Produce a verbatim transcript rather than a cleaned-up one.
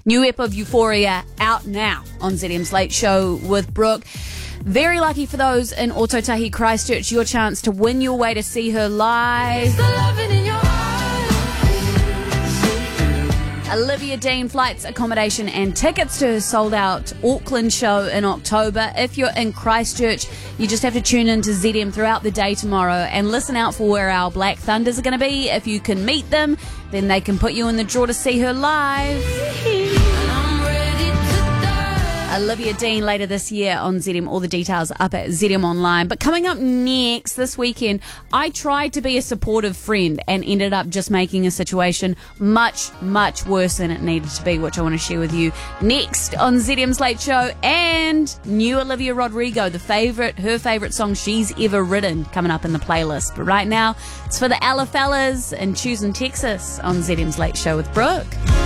New ep of Euphoria out now on Z M's Late Show with Brooke. Very lucky for those in Ōtautahi Christchurch, your chance to win your way to see her live. Olivia Dean, flights, accommodation and tickets to her sold-out Auckland show in October. If you're in Christchurch, you just have to tune in to Z M throughout the day tomorrow and listen out for where our Black Thunders are going to be. If you can meet them, then they can put you in the draw to see her live. Olivia Dean later this year on Z M. All the details up at Z M Online. But coming up next this weekend, I tried to be a supportive friend and ended up just making a situation much, much worse than it needed to be, which I want to share with you next on Z M's Late Show. And new Olivia Rodrigo, the favorite, her favorite song she's ever written, coming up in the playlist. But right now, it's for the Ella Fellas and Choosing Texas on Z M's Late Show with Brooke.